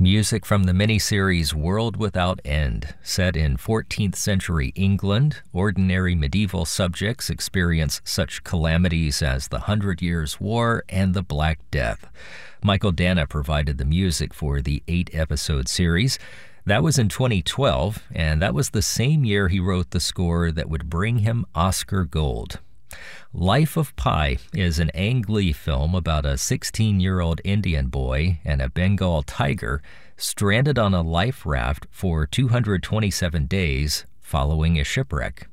Music from the miniseries World Without End. Set in 14th century England, ordinary medieval subjects experience such calamities as the 100 Years' War and the Black Death. Michael Dana provided the music for the 8-episode series. That was in 2012, and that was the same year he wrote the score that would bring him Oscar Gold. Life of Pi is an Ang Lee film about a 16-year-old Indian boy and a Bengal tiger stranded on a life raft for 227 days following a shipwreck.